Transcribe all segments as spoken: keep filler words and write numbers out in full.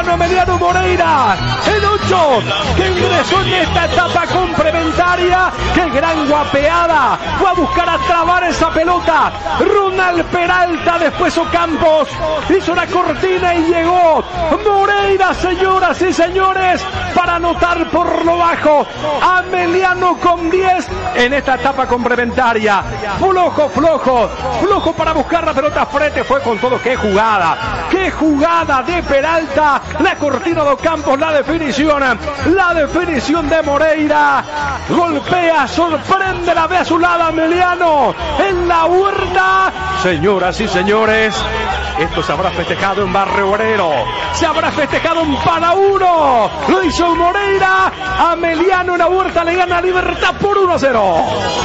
Emiliano Moreira, el ocho, que ingresó en esta etapa complementaria. ¡Qué gran guapeada! Fue a buscar a trabar esa pelota Ronald Peralta, después Ocampos hizo una cortina y llegó Moreira, señoras y señores, para anotar por lo bajo. Emiliano con diez en esta etapa complementaria. Flojo, flojo, flojo para buscar la pelota frente, fue con todo. ¡Qué jugada! ¡Qué jugada de Peralta! La cortina de Ocampos, la definición, la definición de Moreira. Golpea, sorprende, la ve a su lado Emiliano en la huerta. Señoras y señores, esto se habrá festejado en Barrio Obrero, se habrá festejado en Para Uno. Lo hizo Moreira. Emiliano en la huerta le gana a Libertad por uno a cero.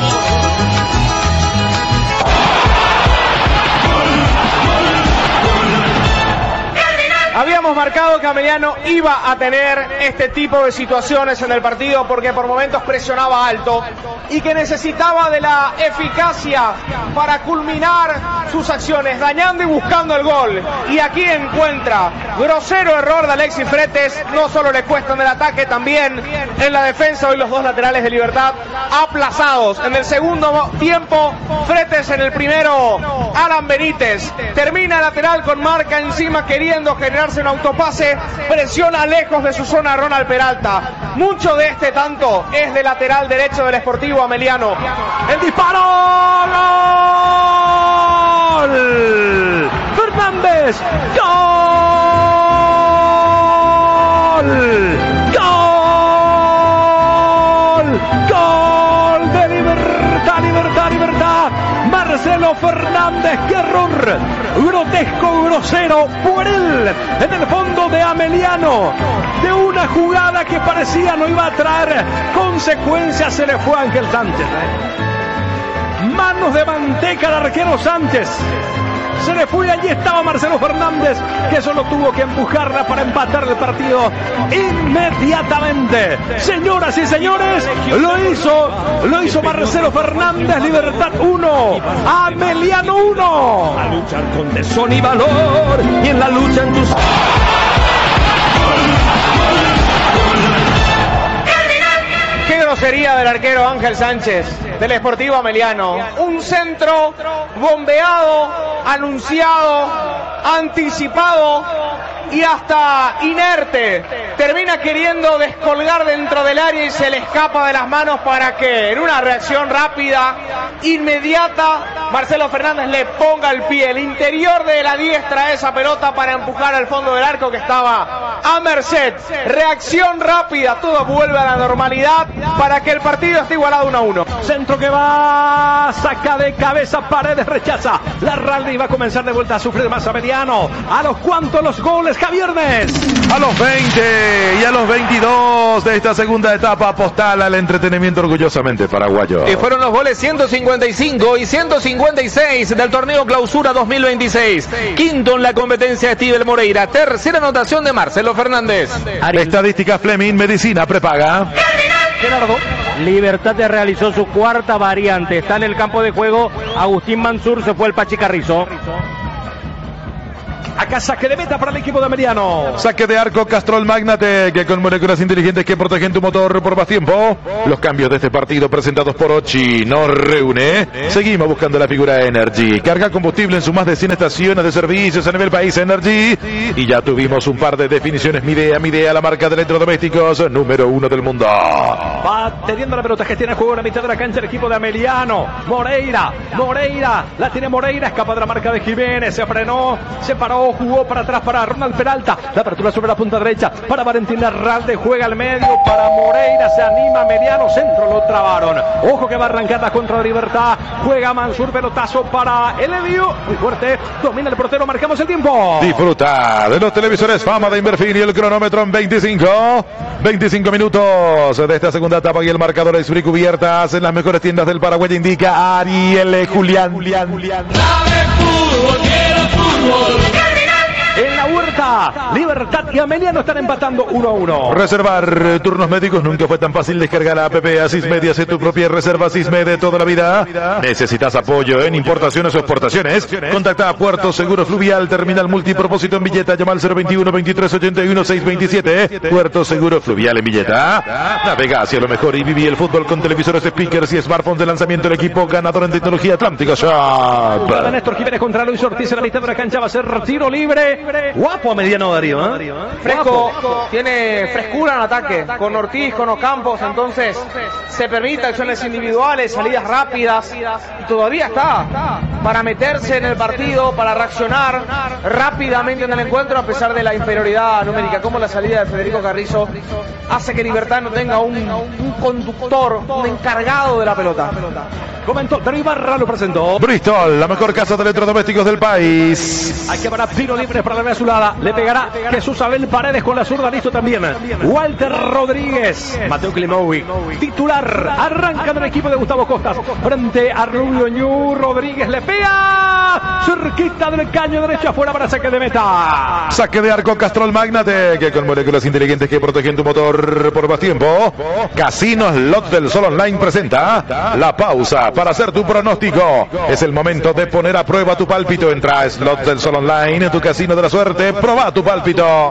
Habíamos marcado que Emiliano iba a tener este tipo de situaciones en el partido porque por momentos presionaba alto y que necesitaba de la eficacia para culminar sus acciones, dañando y buscando el gol. Y aquí encuentra grosero error de Alexis Fretes, no solo le cuesta en el ataque, también en la defensa. Hoy los dos laterales de Libertad aplazados. En el segundo tiempo, Fretes, en el primero, Alan Benítez. Termina lateral con marca encima, queriendo generarse un autopase, presiona lejos de su zona Ronald Peralta. Mucho de este tanto es de lateral derecho del Sportivo Emiliano. El disparo, gol, Fernández, gol, gol, gol de Libertad, Libertad, Libertad. Marcelo Fernández, qué error, grotesco, grosero, pueril, en el fondo de Emiliano, de una jugada que parecía no iba a traer consecuencias. Se le fue a Ángel Sánchez, ¿eh? Manos de manteca al arquero Sánchez, se le fue. Allí estaba Marcelo Fernández, que solo tuvo que empujarla para empatar el partido inmediatamente. Señoras y señores, lo hizo, lo hizo Marcelo Fernández. Libertad uno, Emiliano uno. A luchar con tesón y valor, y en la lucha en tus... Qué grosería del arquero Ángel Sánchez del Sportivo Emiliano. Un centro bombeado, anunciado, anticipado y hasta inerte. Termina queriendo descolgar dentro del área y se le escapa de las manos para que en una reacción rápida, inmediata, Marcelo Fernández le ponga el pie, el interior de la diestra, esa pelota para empujar al fondo del arco que estaba a merced. Reacción rápida, todo vuelve a la normalidad para que el partido esté igualado uno a uno. Centro que va, saca de cabeza, Paredes rechaza. La rally va a comenzar de vuelta a sufrir más Emiliano. ¿A los cuantos los goles, Javiernes? A los veinte y a los veintidós de esta segunda etapa. Postal al entretenimiento orgullosamente paraguayo. Y fueron los goles ciento cincuenta y cinco y ciento cincuenta y seis del torneo Clausura dos mil veintiséis. Quinto en la competencia Steven Moreira. Tercera anotación de Marcelo Fernández. Estadística Fleming, medicina prepaga. Gerardo. Libertad realizó su cuarta variante. Está en el campo de juego Agustín Mansur, se fue el Pachi Carrizo. Acá saque de meta para el equipo de Emiliano. Saque de arco Castrol Magnate, que con moléculas inteligentes que protegen tu motor por más tiempo. Los cambios de este partido presentados por Ochi nos reúne. Seguimos buscando la figura Energy. Carga combustible en sus más de cien estaciones de servicios a nivel país Energy. Y ya tuvimos un par de definiciones. Midea, Midea, la marca de electrodomésticos número uno del mundo. Va teniendo la pelota, que tiene juego en la mitad de la cancha el equipo de Emiliano. Moreira, Moreira, la tiene Moreira, escapa de la marca de Jiménez, se frenó, se paró, jugó para atrás para Ronald Peralta, la apertura sobre la punta derecha para Valentín Larralde, juega al medio para Moreira, se anima Emiliano, centro, lo trabaron. Ojo que va a arrancar la contra de Libertad, juega Mansur, pelotazo para Eledio, muy fuerte, domina el portero, marcamos el tiempo. Disfruta de los televisores Fama de Inverfin y el cronómetro en veinticinco, veinticinco minutos de esta segunda etapa y el marcador es free cubiertas en las mejores tiendas del Paraguay, indica Ariel Julián. Julián, Julián. Dame fútbol, quiero fútbol. en la Huerta. Libertad y Ameliano están empatando uno a uno. Reservar turnos médicos nunca fue tan fácil. Descarga la app Asismedia, hace tu propia reserva Asismed de toda la vida. ¿Necesitas apoyo en importaciones o exportaciones? Contacta a Puerto Seguro Fluvial, terminal multipropósito en Villeta. Llama al cero veintiuno, veintitrés ochenta y uno, seiscientos veintisiete. Puerto Seguro Fluvial en Villeta. Navega hacia lo mejor y viví el fútbol con televisores, speakers y smartphones de lanzamiento del equipo ganador en tecnología Atlántico Shop. Néstor Jiménez contra Luis Ortiz en la mitad de la cancha. Va a ser tiro libre. Guapo a Mediano Darío, ¿eh? Fresco, tiene frescura en ataque. Con Ortiz, con Ocampos, entonces se permite acciones individuales, salidas rápidas. Y todavía está para meterse en el partido, para reaccionar rápidamente en el encuentro a pesar de la inferioridad numérica. Como la salida de Federico Carrizo hace que Libertad no tenga un, un conductor, un encargado de la pelota. Comentó, Darío Ibarra lo presentó. Bristol, la mejor casa de electrodomésticos del país. Hay que parar tiro libre para la Real Azulada. Le pegará Jesús Abel Paredes con la zurda, listo también. Walter Rodríguez, Mateo Klimovic, titular. Arranca del equipo de Gustavo Costas. Frente a Rubio Ñu. Rodríguez le pega. Cerquita del caño derecho afuera para saque de meta. Saque de arco Castrol Magnate, que con moléculas inteligentes que protegen tu motor por más tiempo. Casino Slot del Sol Online presenta la pausa para hacer tu pronóstico. Es el momento de poner a prueba tu pálpito. Entra a Slot del Sol Online, tu casino de la suerte. Proba tu pálpito.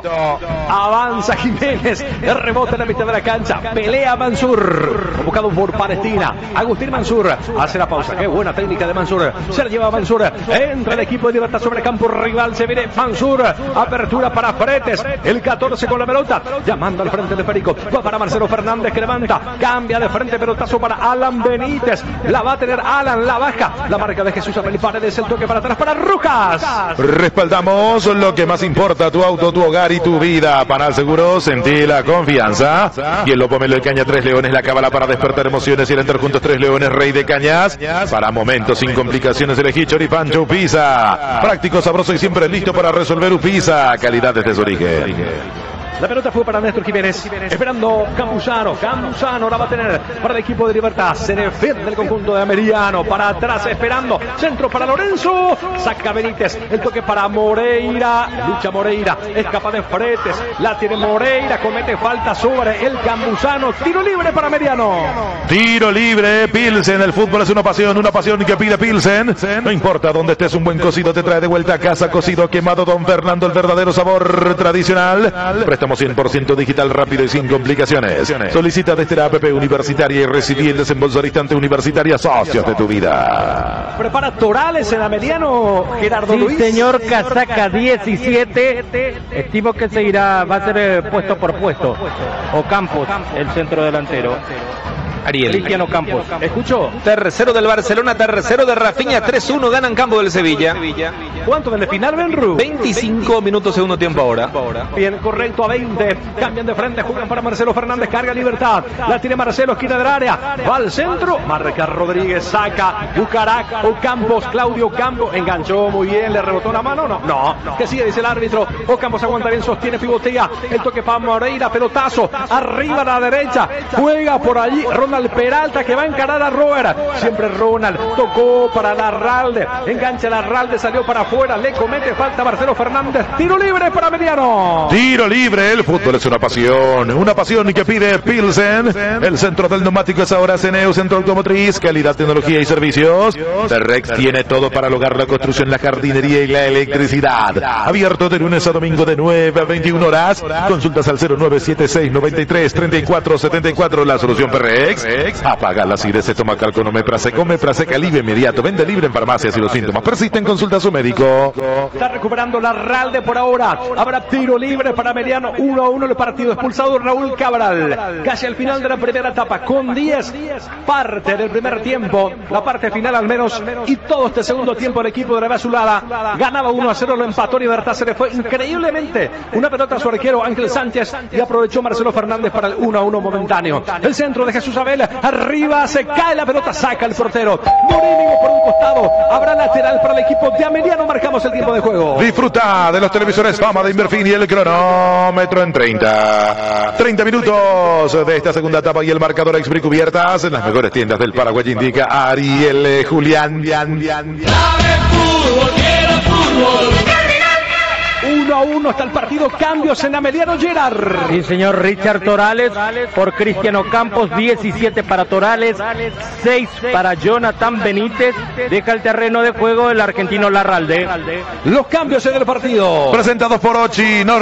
Avanza Jiménez. El rebote en la mitad de la cancha. Pelea Mansur. Convocado por Palestina. Agustín Mansur. Hace la pausa. Qué buena técnica de Mansur. Se la lleva Mansur. Entra el equipo de Libertad sobre campo rival. Se viene Mansur. Apertura para Fretes. El catorce con la pelota. Llamando al frente de Perico. Va para Marcelo Fernández que levanta. Cambia de frente. Pelotazo para Alan Benítez. La va a tener Alan. La baja. La marca de Jesús Abel Paredes. El toque para atrás para Rujas. Respaldamos lo que más importa. Tu auto, tu hogar y tu vida. Panal Seguro. Sentí la confianza. Y el Lopomelo de Caña Tres Leones. La cábala para despertar emociones y el enter juntos Tres Leones. Rey de Cañas. Para momentos sin complicaciones elegí Choripancho Upisa. Práctico, sabroso y siempre listo para resolver Upisa. Calidad desde su origen. La pelota fue para Néstor Jiménez, esperando Campuzano. Campuzano la va a tener para el equipo de Libertad. Se defiende el conjunto de Ameriano. Para atrás esperando. Centro para Lorenzo. Saca Benítez. El toque para Moreira. Lucha Moreira. Escapa de Fretes. La tiene Moreira. Comete falta sobre el Campuzano. Tiro libre para Mediano. Tiro libre. Pilsen. El fútbol es una pasión. Una pasión que pide Pilsen. No importa dónde estés, un buen cocido te trae de vuelta a casa. Cocido quemado Don Fernando. El verdadero sabor tradicional. Préstamo cien por ciento digital, rápido y sin complicaciones. Solicita desde la app universitaria y recibí el desembolso al instante. Universitaria, socios de tu vida. Prepara Torales en Ameriano, Gerardo Sí, Luis. señor, casaca diecisiete. Estimo que seguirá, va a ser eh, puesto por puesto. Ocampos, el centro delantero. Ariel. Cristiano Campos. ¿Escucho? Tercero del Barcelona, tercero de Rafinha, tres uno, ganan campo del Sevilla. ¿Cuánto del final, Benru? veinticinco minutos segundo tiempo ahora. Bien, correcto, a veinte. Cambian de frente, juegan para Marcelo Fernández, carga Libertad. La tiene Marcelo, esquina del área. Va al centro, marca Rodríguez, saca Bucarac o Campos, Claudio Campos. Enganchó muy bien, le rebotó la mano. No, no, que sigue, dice el árbitro. O Campos aguanta bien, sostiene, pivotea. El toque para Moreira, pelotazo. Arriba a la derecha, juega por allí. Ronald Peralta que va a encarar a Robert. Siempre Ronald, tocó para Larralde. Engancha Larralde, salió para afuera. Le comete falta Marcelo Fernández. Tiro libre para Mediano. Tiro libre, el fútbol es una pasión, una pasión que pide Pilsen. El centro del neumático es ahora Ceneu, centro automotriz, calidad, tecnología y servicios. Terrex tiene todo para lograr la construcción, la jardinería y la electricidad. Abierto de lunes a domingo de nueve a veintiuna horas. Consultas al cero nueve siete seis, noventa y tres, treinta y cuatro setenta y cuatro. La solución Perrex. Apaga la acidez estomacal con Omeprazec. Omeprazec alivio inmediato. Vende libre en farmacias y los síntomas persisten. Consulta a su médico. Está recuperando Larralde por ahora. Habrá tiro libre para Mediano. uno a uno el partido. Expulsado Raúl Cabral. Casi al final de la primera etapa. Con diez. Parte del primer tiempo. La parte final al menos. Y todo este segundo tiempo el equipo de la Real Azulada ganaba uno a cero. Lo empató. Libertad se le fue increíblemente. Una pelota a su arquero Ángel Sánchez. Y aprovechó Marcelo Fernández para el uno a uno momentáneo. El centro de Jesús Abel. Arriba se cae la pelota. Saca el portero. Morínigo por un costado. Habrá lateral para el equipo de Ameriano. Marcamos el tiempo de juego. Disfruta de los televisores Fama de Inverfin y el cronómetro en treinta. treinta minutos de esta segunda etapa y el marcador Express cubiertas en las mejores tiendas del Paraguay, indica Ariel Julián. uno uno a uno está el partido. Cambios en Ameliano Gerard. Sí, señor. Richard Torales por Cristiano Campos, diecisiete para Torales, seis para Jonathan Benítez. Deja el terreno de juego el argentino Larralde. Los cambios en el partido. Presentados por Ochi, nos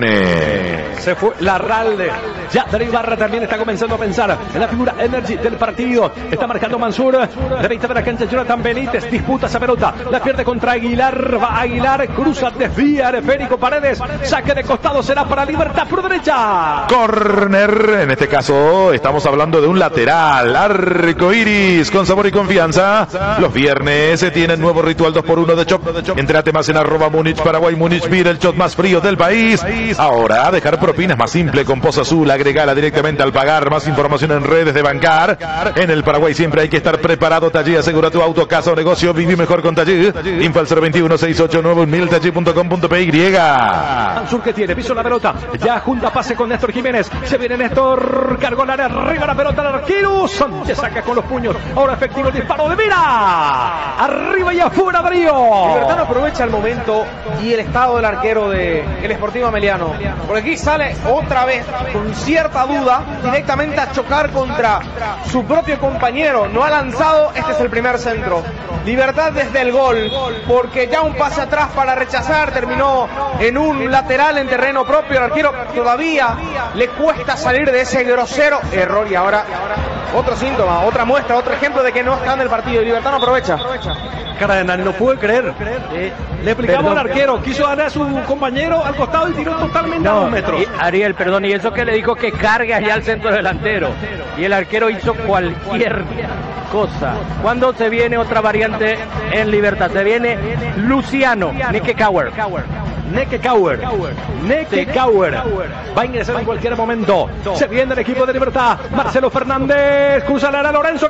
reúne. Se fue Larralde. Ya Darío Ibarra también está comenzando a pensar en la figura Energy del partido. Está marcando Mansur. De vista de la cancha, Jonathan Benítez disputa esa pelota. La pierde contra Aguilar. Va Aguilar. Cruza, desvía. Federico Paredes. Saque de costado será para Libertad por derecha. Corner. En este caso estamos hablando de un lateral. Arco iris con sabor y confianza. Los viernes se tiene nuevo ritual dos por uno de Chop. Entrate más en arroba Múnich Paraguay. Múnich Beer, el shot más frío del país. Ahora dejar propinas más simple con Pozo Azul. Agregala directamente al pagar. Más información en redes de Bancar. En el Paraguay siempre hay que estar preparado. Tallí, asegura tu auto, casa o negocio. Viví mejor con Tallí. Info al cero veintiuno, seiscientos ochenta y nueve mil, tallí punto com punto pe y. Mansur que tiene, piso la pelota. Ya junta pase con Néstor Jiménez. Se viene Néstor. Cargó la área. Arriba la pelota al arquero. Sánchez saca con los puños. Ahora efectivo el disparo de Mira. Arriba y afuera, Darío. Libertad aprovecha el momento y el estado del arquero del Sportivo Ameliano. Porque aquí sale otra vez con cierta duda directamente a chocar contra su propio compañero. No ha lanzado, este es el primer centro. Libertad desde el gol, porque ya un pase atrás para rechazar, terminó en un lateral en terreno propio. El arquero todavía le cuesta salir de ese grosero error y ahora otro síntoma, otra muestra, otro ejemplo de que no está en el partido y Libertad no aprovecha. Cara de Nani, no pude creer. Eh, le explicamos al arquero, quiso darle a su compañero al costado y tiró totalmente no, a dos metros. Y Ariel, perdón, y eso que le dijo que cargue allá al centro delantero. Y el arquero hizo cualquier cosa. Cuando se viene otra variante en Libertad, se viene Luciano Neckekauer. Neckekauer. Neckekauer. Va a ingresar en cualquier momento. Se viene el equipo de Libertad. Marcelo Fernández. Cruza la área. Lorenzo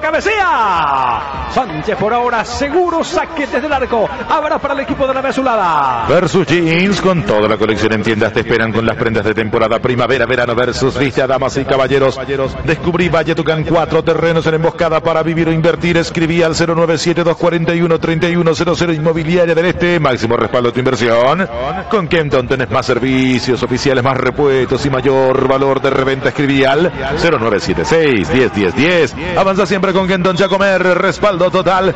cabecea. Sánchez por ahora seguro. Saque desde el arco. Ahora para el equipo de la Azulada. Versus Jeans con toda la colección en tiendas. Te esperan con las prendas de temporada. Primavera, verano versus vista. Damas y caballeros. Descubrí Valle Tucán cuatro terrenos en emboscada para vivir o invertir. Escribí al cero nueve siete, dos cuatro uno, tres uno cero cero. Inmobiliaria del Este. Máximo respaldo a tu inversión. Con Kenton tenés más servicios oficiales, más repuestos y mayor valor de reventa. Escribí al cero nueve siete seis, diez diez diez. Avanza siempre con Kenton Chacomer, respaldo total.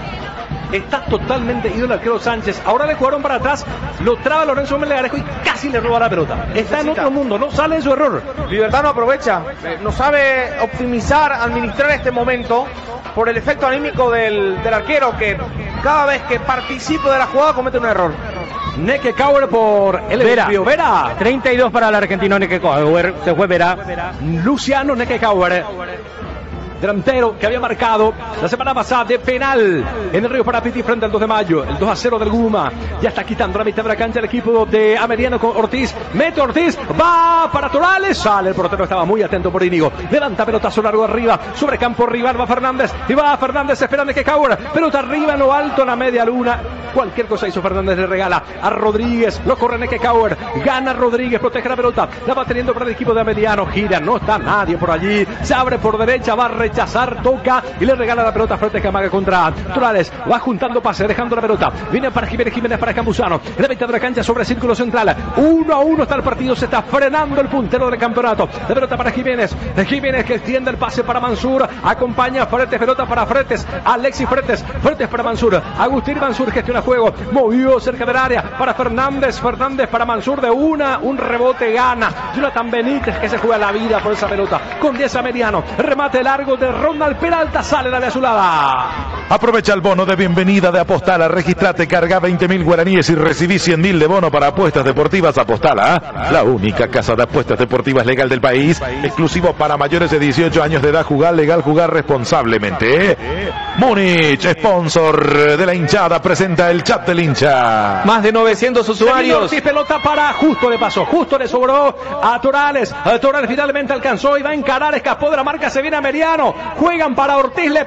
Está totalmente ido el arquero Sánchez. Ahora le jugaron para atrás, lo traba Lorenzo Melgarejo y casi le roba la pelota. Está en otro mundo, no sale de su error. Libertad no aprovecha, no sabe optimizar, administrar este momento por el efecto anímico del, del arquero, que cada vez que participa de la jugada comete un error. Neckekauer por el Vera. Vera. Vera. treinta y dos para el argentino Neckekauer. Se fue Vera. Luciano Neckekauer. Delantero que había marcado la semana pasada de penal en el Río Parapiti frente al dos de mayo, el dos a cero del Guma. Ya está quitando la mitad de la cancha el equipo de Ameliano con Ortiz. Mete Ortiz, va para Torales, sale el portero, estaba muy atento por Íñigo. Levanta pelotazo largo arriba, sobre campo rival va Fernández y va Fernández esperando que Neckekauer. Pelota arriba en lo alto en la media luna. Cualquier cosa hizo Fernández, le regala a Rodríguez, lo corre Neckekauer, gana Rodríguez, protege la pelota, la va teniendo para el equipo de Ameliano, gira, no está nadie por allí, se abre por derecha, va a rechazar, toca y le regala la pelota frente a Camaga contra Torales, va juntando pase, dejando la pelota, viene para Jiménez, Jiménez para Campuzano, en la mitad de la cancha sobre círculo central, uno a uno está el partido, se está frenando el puntero del campeonato, la pelota para Jiménez, Jiménez que extiende el pase para Mansur, acompaña a Fretes, pelota para Fretes, Alexis Fretes, Fretes para Mansur, Agustín Mansur gestiona juego, movió cerca del área para Fernández, Fernández para Mansur de una, un rebote gana, Jonathan Benítez que se juega la vida por esa pelota, con diez a Mediano, remate largo de Ronald Peralta, sale la de Azulada. Aprovecha el bono de bienvenida de Apostala, registrate, carga veinte mil guaraníes y recibí cien mil de bono para apuestas deportivas. Apostala, la única casa de apuestas deportivas legal del país, exclusivo para mayores de dieciocho años de edad, jugar legal, jugar responsablemente. Múnich, sponsor de la hinchada, presenta el chat del hincha. Más de novecientos usuarios. Y pelota para, justo le pasó, justo le sobró a Torales, a Torales finalmente alcanzó y va a encarar, escapó de la marca, se viene a Mediano, juegan para Ortiz, le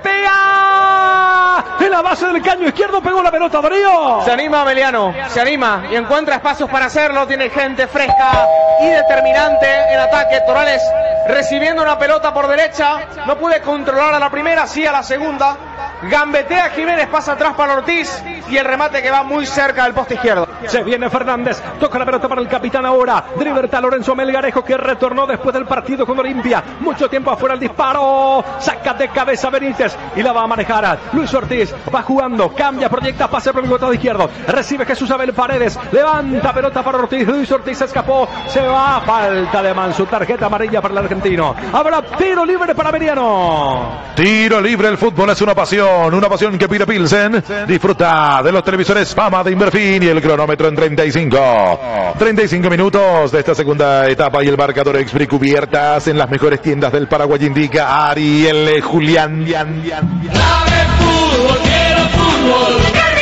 pega en la base del caño izquierdo, pegó la pelota, Darío. Se anima Ameliano, se anima y encuentra espacios para hacerlo, tiene gente fresca y determinante en ataque. Torales recibiendo una pelota por derecha, no puede controlar a la primera, sí a la segunda. Gambetea Jiménez, pasa atrás para Ortiz, y el remate que va muy cerca del poste izquierdo. Se viene Fernández, toca la pelota para el capitán ahora. De libertad Lorenzo Melgarejo, que retornó después del partido con Olimpia. Mucho tiempo afuera el disparo. Saca de cabeza Benítez y la va a manejar Luis Ortiz. Va jugando, cambia, proyecta, pase por el costado izquierdo. Recibe Jesús Abel Paredes. Levanta pelota para Ortiz. Luis Ortiz se escapó. Se va. Falta de Manso. Tarjeta amarilla para el argentino. Habrá tiro libre para Meriano. Tiro libre, el fútbol es una pasión. Una pasión que pide Pilsen. Disfruta de los televisores Fama de Inverfin y el cronómetro en treinta y cinco. treinta y cinco minutos de esta segunda etapa y el marcador Expri cubiertas en las mejores tiendas del Paraguay indica Ariel Julián. Fútbol, quiero fútbol.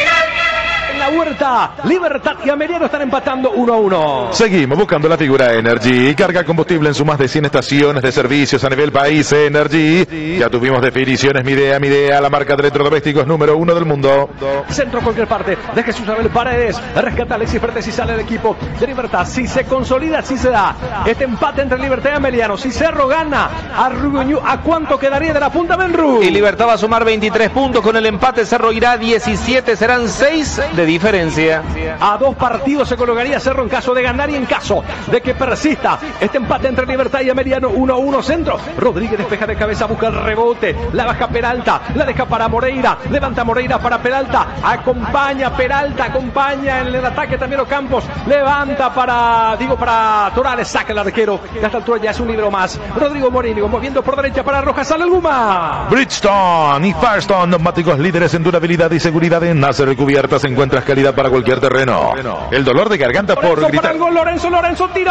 Huerta, Libertad y Ameriano están empatando uno a uno. Seguimos buscando la figura Energy. Carga combustible en sus más de cien estaciones de servicios a nivel país. Energy. Ya tuvimos definiciones. Midea, Midea, la marca de electrodomésticos número uno del mundo. Centro cualquier parte de Jesús Abel Paredes. Rescata Alexis Fernández y sale el equipo de Libertad. Si se consolida, si se da este empate entre Libertad y Ameriano. Si Cerro gana a Ruguñú, ¿a cuánto quedaría de la punta Benru? Y Libertad va a sumar veintitrés puntos. Con el empate Cerro irá a diecisiete. Serán seis de diferencia. A dos partidos se colocaría Cerro en caso de ganar y en caso de que persista este empate entre Libertad y Ameriano. Uno a uno centro. Rodríguez despeja de cabeza, busca el rebote. La baja Peralta, la deja para Moreira. Levanta Moreira para Peralta. Acompaña Peralta, acompaña en el ataque también Ocampos. Levanta para, digo, para Torales. Saca el arquero. Y a esta altura ya es un libro más. Rodrigo Morínigo moviendo por derecha para Rojas. Sale el Guma. Bridgestone y Firestone, neumáticos líderes en durabilidad y seguridad en Nacer Cubiertas. Encuentras calidad para cualquier terreno. El dolor de garganta Lorenzo por gritar. Para el gol, Lorenzo, Lorenzo tiró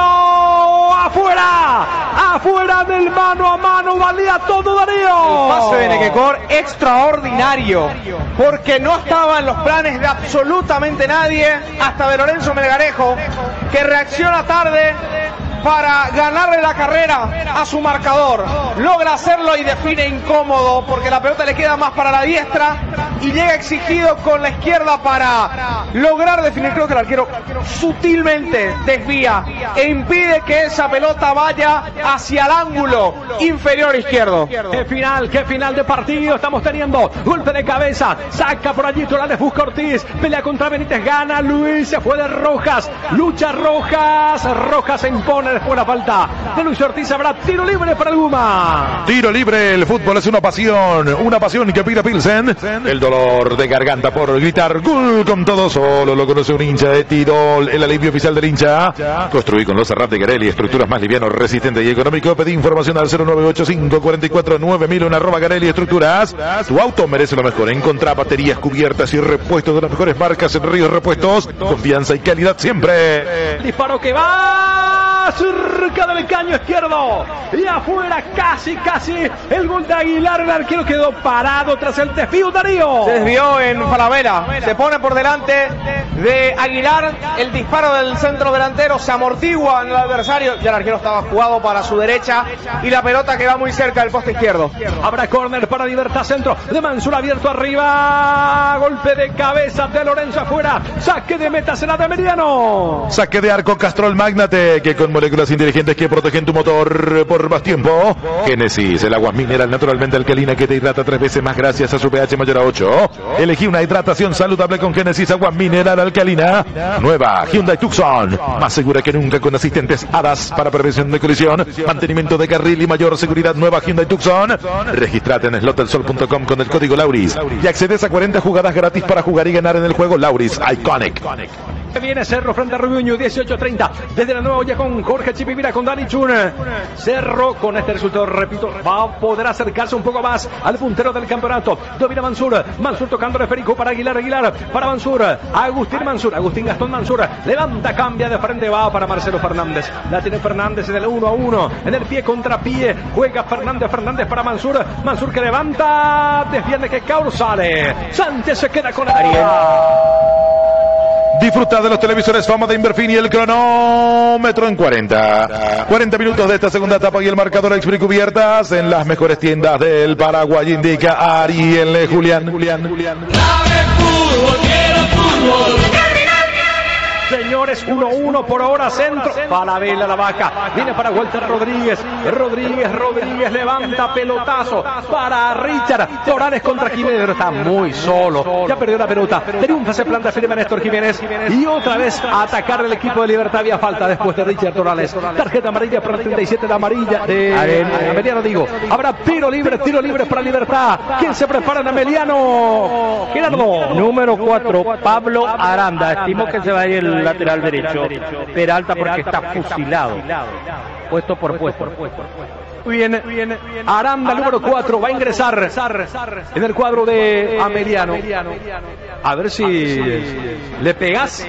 afuera, afuera del mano a mano, valía todo Darío. El pase de Nequecor extraordinario, porque no estaba en los planes de absolutamente nadie, hasta de Lorenzo Melgarejo, que reacciona tarde para ganarle la carrera a su marcador. Logra hacerlo y define incómodo porque la pelota le queda más para la diestra y llega exigido con la izquierda para lograr definir. Creo que el arquero sutilmente desvía e impide que esa pelota vaya hacia el ángulo inferior izquierdo. Qué final, qué final de partido estamos teniendo. Golpe de cabeza, saca por allí Torales, busca Ortiz, pelea contra Benítez, gana Luis, se fue de Rojas, lucha Rojas, Rojas se impone después la falta de Luis Ortiz. Habrá tiro libre para el Guma. Tiro libre, el fútbol es una pasión, una pasión que pide Pilsen. El dolor de garganta por gritar gol con todo, solo lo conoce un hincha de Tirol, el alivio oficial del hincha. Construí con los Serrat de Garelli, estructuras más livianos, resistente y económico. Pedí información al cero nueve ocho cinco cuatro cuatro nueve mil en arroba Garelli Estructuras. Tu auto merece lo mejor. Encontrá baterías, cubiertas y repuestos de las mejores marcas en Ríos Repuestos. Confianza y calidad siempre. Disparo que va cerca del caño izquierdo y afuera casi casi el gol de Aguilar. El arquero quedó parado tras el desvío. Darío se desvió en Falabella, se pone por delante de Aguilar. El disparo del centro delantero se amortigua en el adversario y el arquero estaba jugado para su derecha y la pelota queda muy cerca del poste izquierdo. Habrá córner para Libertad, centro de Mansur abierto arriba, golpe de cabeza de Lorenzo afuera, saque de meta será de Mediano. Saque de arco Castrol Magnate, que con moléculas inteligentes que protegen tu motor por más tiempo. Génesis, el agua mineral naturalmente alcalina que te hidrata tres veces más gracias a su pH mayor a ocho. Elegí una hidratación saludable con Génesis, agua mineral alcalina. Nueva Hyundai Tucson, más segura que nunca con asistentes A D A S para prevención de colisión, mantenimiento de carril y mayor seguridad. Nueva Hyundai Tucson. Registrate en slot del sol punto com con el código Lauris y accedes a cuarenta jugadas gratis para jugar y ganar en el juego Lauris Iconic. Viene Cerro frente a Rubiño, dieciocho treinta. Desde la nueva olla con Jorge Chipivira, con Dani Chun. Cerro con este resultado, repito, va a poder acercarse un poco más al puntero del campeonato. Domina Mansur. Mansur tocando de Federico para Aguilar. Aguilar para Mansur. Agustín Mansur. Agustín Gastón Mansur. Levanta, cambia de frente, va para Marcelo Fernández. La tiene Fernández en el uno a uno. En el pie contra pie. Juega Fernández. Fernández para Mansur. Mansur que levanta. Defiende que Caur sale. Sánchez se queda con Ariel. Disfruta de los televisores Fama de Inverfin y el cronómetro en cuarenta. cuarenta minutos de esta segunda etapa y el marcador Expri cubiertas en las mejores tiendas del Paraguay indica Ariel Julián. Julián, Julián. Fútbol, quiero fútbol. señores, uno uno por ahora, centro, para Vela la vaca, viene para Walter Rodríguez, Rodríguez, Rodríguez, levanta pelotazo para Richard, Torales contra Jiménez, pero está muy solo, ya perdió la pelota, triunfa, se planta firme Néstor Jiménez, y otra vez a atacar el equipo de Libertad, había falta después de Richard Torales, tarjeta amarilla para el treinta y siete de amarilla, de Ameliano digo, habrá tiro libre, tiro libre para Libertad, ¿quién se prepara en Ameliano? Gerardo. Número cuatro, Pablo Aranda, estimo que se va a ir el lateral derecho, Peralta porque está fusilado, puesto por puesto. Muy bien, Aranda, número cuatro, va a ingresar en el cuadro de Ameliano. A ver si le pegás,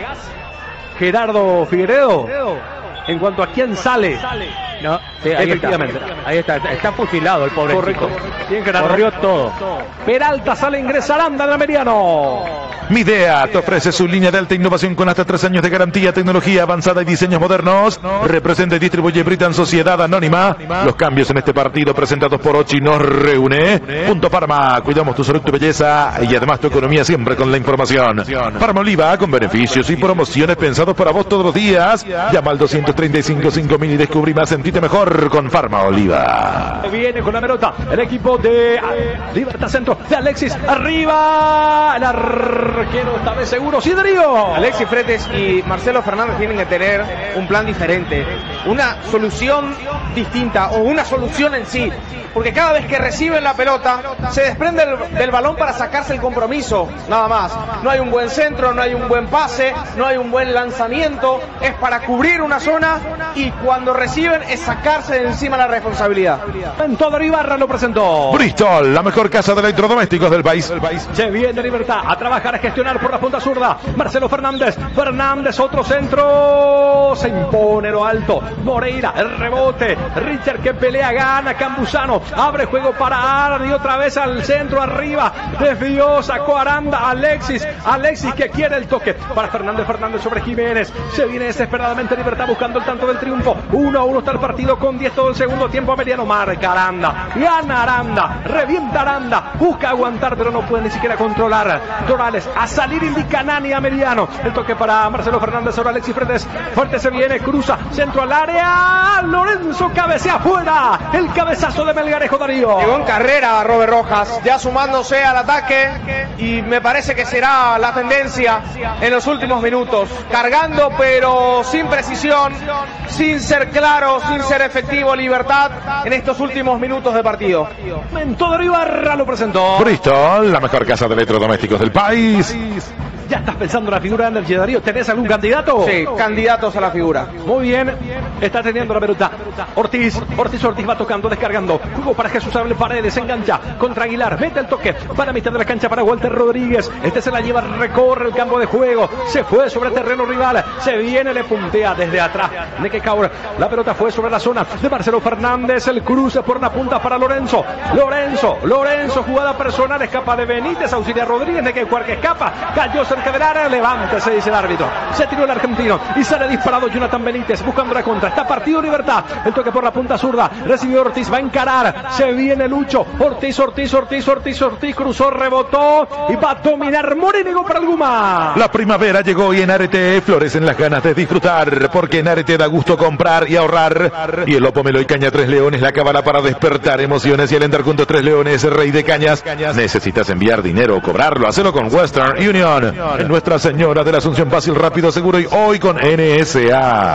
Gerardo Figueredo, en cuanto a quién sale. No, sí, ahí efectivamente. Está. Ahí está, está fusilado el pobre. Correcto. Bien, Gerardo. Corrió todo. Peralta sale, ingresa Aranda en Ameliano. Midea te ofrece su línea de alta innovación con hasta tres años de garantía, tecnología avanzada y diseños modernos. Representa y distribuye Britan Sociedad Anónima. Los cambios en este partido presentados por Ochi nos reúne. Punto Parma, cuidamos tu salud, tu belleza y además tu economía siempre con la información. Parma Oliva, con beneficios y promociones pensados para vos todos los días. Llama al doscientos treinta y cinco cinco mil y descubrí más, sentite mejor con Parma Oliva. Viene con la pelota el equipo de Libertad Centro, de Alexis, arriba, el arquero esta vez seguro, sí, Darío. Alexis Fretes y Marcelo Fernández tienen que tener un plan diferente, una solución distinta o una solución en sí, porque cada vez que reciben la pelota se desprende el, del balón para sacarse el compromiso, nada más. No hay un buen centro, no hay un buen pase, no hay un buen lanzamiento, es para cubrir una zona y cuando reciben es sacarse de encima la responsabilidad. En todo Ibarra lo presentó. Bristol, la mejor casa de electrodomésticos del país. Se viene Libertad a trabajar, a gestionar por la punta zurda. Marcelo Fernández, Fernández, otro centro, se impone lo alto. Moreira, el rebote, Richard que pelea, gana, Campuzano, abre juego para Alan y otra vez al centro, arriba, desvió, sacó Aranda, Alexis, Alexis que quiere el toque para Fernández, Fernández sobre Jiménez. Se viene desesperadamente Libertad buscando el tanto del triunfo. uno a uno está el partido con diez todo el segundo tiempo. Ameliano marca Aranda, gana Aranda, revienta Aranda, busca aguantar pero no puede ni siquiera controlar. Torales a salir, indica Nani Ameliano. El toque para Marcelo Fernández, ahora Alexis Fretes, fuerte se viene, cruza, centro al área, Lorenzo cabecea afuera, el cabezazo de Melgarejo, Darío. Llegó en carrera Robert Rojas, ya sumándose al ataque y me parece que será la tendencia en los últimos minutos, cargando pero sin precisión, sin ser claro, sin ser efectivo Libertad en estos últimos minutos de partido. En todo Ibarra lo presentó. Bristol, la mejor casa de electrodomésticos del país. ¿Ya estás pensando en la figura de Energy, Darío? ¿Tenés algún candidato? Sí, candidatos a la figura. Muy bien, está teniendo la pelota Ortiz, Ortiz, Ortiz va tocando, descargando, juego para Jesús Abel Paredes, engancha contra Aguilar, mete el toque para mitad de la cancha para Walter Rodríguez, este se la lleva, recorre el campo de juego, se fue sobre el terreno rival, se viene, le puntea desde atrás, Nequecaur, la pelota fue sobre la zona de Marcelo Fernández, el cruce por una punta para Lorenzo, Lorenzo, Lorenzo, jugada personal, escapa de Benítez, auxilia Rodríguez, Nequecaur que escapa, cayó cerca del área, levántese, dice el árbitro, se tiró el argentino y sale disparado Jonathan Benítez buscando la contra, está partido Libertad, el toque por la punta zurda, recibió Ortiz, va a encarar, se viene Lucho, Ortiz, Ortiz, Ortiz, Ortiz, Ortiz, cruzó, rebotó y va a dominar Morínigo para el Guma. La primavera llegó y en Arete florecen las ganas de disfrutar, porque en Arete da gusto comprar y ahorrar, y el Opomelo y Caña Tres Leones la cábala para despertar emociones, y el Endarcunto Tres Leones, rey de cañas. Necesitas enviar dinero o cobrarlo, hacelo con Western Union, en Nuestra Señora de la Asunción, fácil, rápido, seguro y hoy con N S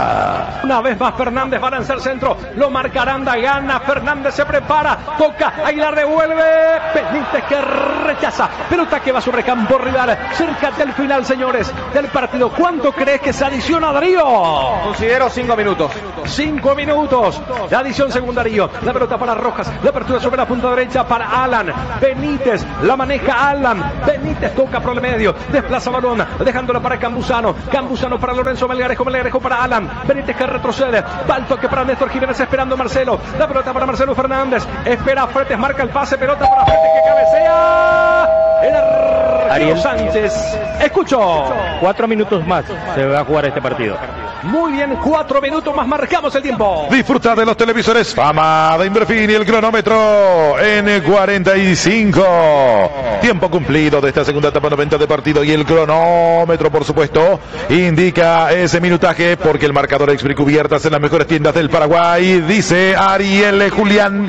A. Una vez más Fernández va a lanzar centro, lo marca Aranda, gana Fernández, se prepara, toca, Aguilar devuelve, Benítez que rechaza, pelota que va sobre campo rival, cerca del final, señores, del partido. ¿Cuánto crees que se adiciona, Darío? Considero cinco minutos. Cinco minutos, la adición secundario, la pelota para Rojas, la apertura sobre la punta derecha para Alan, Benítez, la maneja Alan, Benítez toca por el medio, desplaza balón, dejándola para Campuzano, Campuzano para Lorenzo, Melgarejo, Melgarejo para Alan, Benítez que retrocede, va el toque para Néstor Jiménez esperando Marcelo, la pelota para Marcelo Fernández, espera Fretes, marca el pase, pelota para Fretes que cabecea, el Ariel Sánchez. Escucho. Cuatro minutos más se va a jugar este partido. Muy bien, cuatro minutos más, marcamos el tiempo. Disfruta de los televisores Fama de Inverfin y el cronómetro en cuarenta y cinco. Tiempo cumplido de esta segunda etapa noventa de partido y el cronómetro, por supuesto, indica ese minutaje porque el marcador Expri cubiertas en las mejores tiendas del Paraguay. Dice Ariel Julián.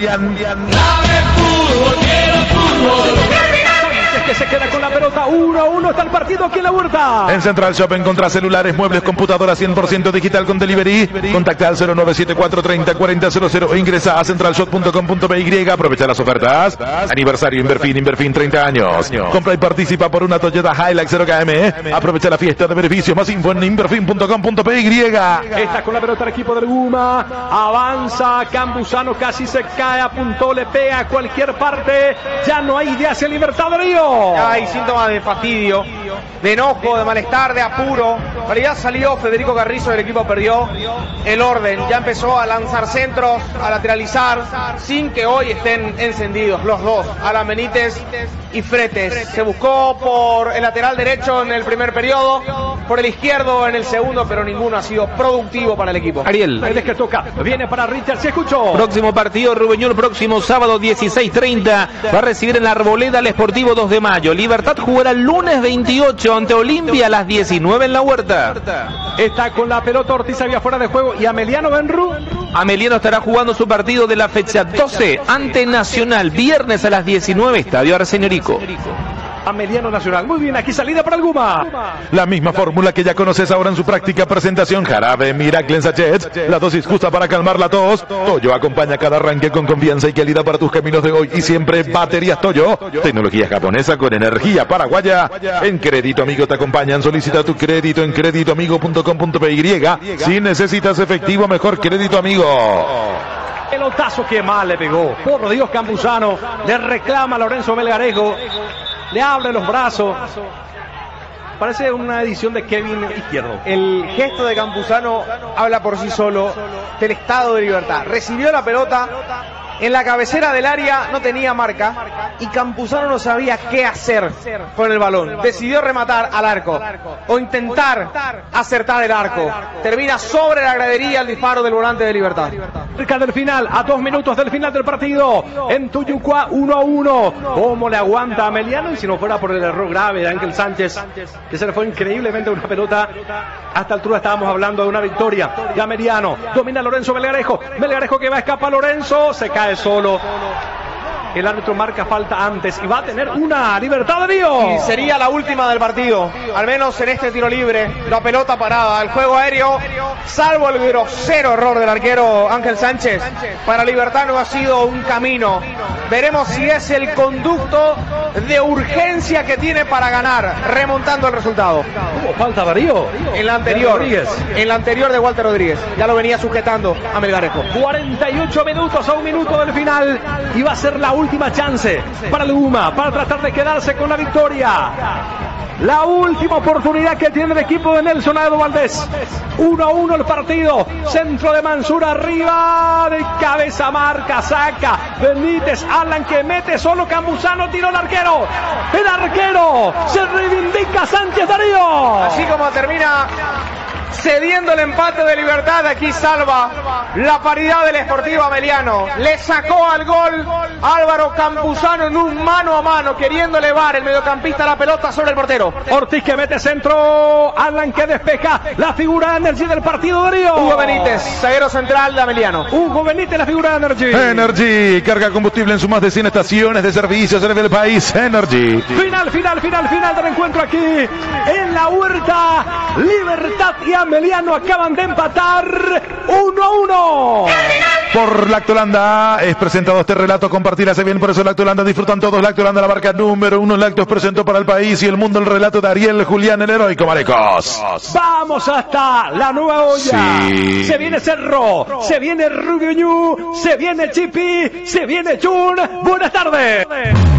Que se queda con la pelota, uno a uno está el partido aquí en la Huerta. En Central Shop encontrás celulares, muebles, computadoras cien por ciento digital con delivery. Contacta al cero nueve siete cuatro treinta cuarenta cero cero e ingresa a central shop punto com punto by. Aprovecha las ofertas. Aniversario Inverfin, Inverfin treinta años. Compra y participa por una Toyota Hilux cero K M. Aprovecha la fiesta de beneficios. Más info en inverfin punto com punto by. Está con la pelota el equipo del Guma. Avanza Campuzano, casi se cae, apuntó, le pega a cualquier parte. Ya no hay idea hacia Libertad de Río. Ya hay síntomas de fastidio, de enojo, de malestar, de apuro. En realidad salió Federico Carrizo, el equipo perdió el orden. Ya empezó a lanzar centros, a lateralizar, sin que hoy estén encendidos los dos, Alan Benítez y Fretes. Se buscó por el lateral derecho en el primer periodo, por el izquierdo en el segundo, pero ninguno ha sido productivo para el equipo. Ariel. Ahí es que toca, viene para Richard, se escuchó. Próximo partido, Rubeñol, próximo sábado dieciséis treinta. Va a recibir en la Arboleda al Sportivo dos de mayo. Libertad jugará el lunes veintiocho ante Olimpia a las diecinueve en la Huerta. Está con la pelota, Ortiz había fuera de juego y Ameliano Benru. Ameliano estará jugando su partido de la fecha doce ante Nacional, viernes a las diecinueve, Estadio Arsenio Rico. Ameliano Nacional. Muy bien, aquí salida para el Guma. La misma fórmula que ya conoces ahora en su práctica presentación. Jarabe Miracle en sachet. La dosis justa para calmar la tos. Toyo acompaña cada arranque con confianza y calidad para tus caminos de hoy y siempre. Baterías Toyo. Tecnología japonesa con energía paraguaya. En Crédito Amigo te acompañan. Solicita tu crédito en crédito amigo punto com punto by. Si necesitas efectivo, mejor Crédito Amigo. Pelotazo que mal le pegó. Por Dios, Campuzano. Le reclama a Lorenzo Melgarejo. Le abre los brazos. Parece una edición de Kevin Izquierdo. El gesto de Campuzano habla por sí solo del estado de Libertad. Recibió la pelota en la cabecera del área, no tenía marca y Campuzano no sabía qué hacer con el balón. Decidió rematar al arco o intentar acertar el arco. Termina sobre la gradería el disparo del volante de Libertad. Cerca del final, a dos minutos del final del partido, en Tuyucuá, uno a uno. ¿Cómo le aguanta a Ameliano? Y si no fuera por el error grave de Ángel Sánchez, que se le fue increíblemente una pelota. A esta altura estábamos hablando de una victoria de Ameliano. Domina Lorenzo Melgarejo. Melgarejo que va a escapar Lorenzo. Se cae solo. El árbitro marca falta antes y va a tener una Libertad de Río. Y sería la última del partido, al menos en este tiro libre. La pelota parada, el juego aéreo, salvo el grosero error del arquero Ángel Sánchez, para Libertad no ha sido un camino. Veremos si es el conducto de urgencia que tiene para ganar, remontando el resultado. ¿Cómo falta Darío? En la anterior, en la anterior de Walter Rodríguez, ya lo venía sujetando a Melgarejo. cuarenta y ocho minutos a un minuto del final y va a ser la última chance para el Guma, para tratar de quedarse con la victoria. La última oportunidad que tiene el equipo de Nelson Aedo Valdés. uno a uno el partido. Centro de Mansur arriba. De cabeza marca, saca. Benítez, Alan que mete solo. Campuzano, tiro al arquero. El arquero se reivindica Sánchez Darío. Así como termina cediendo el empate de Libertad, aquí salva la paridad del Sportivo Ameliano. Le sacó al gol Álvaro Campuzano en un mano a mano, queriendo elevar el mediocampista la pelota sobre el portero. Ortiz que mete centro, Alan que despeja, la figura de Energy del partido de Río. Hugo Benítez, zaguero central de Ameliano. Hugo Benítez, la figura de Energy. Energy, carga combustible en sus más de cien estaciones de servicios en el país. Energy. Final, final, final, final del encuentro aquí en la Huerta. Libertad y Ameliano acaban de empatar uno a uno. Por Lactolanda es presentado este relato, compartirse bien, por eso Lactolanda disfrutan todos. Lactolanda, la marca número uno, lácteos presentó para el país y el mundo el relato de Ariel Julián, el heroico Marecos. Vamos hasta la nueva olla. Sí. Se viene Cerro, se viene Rubio Ñu, se viene Chipi, se viene Jun. Buenas tardes.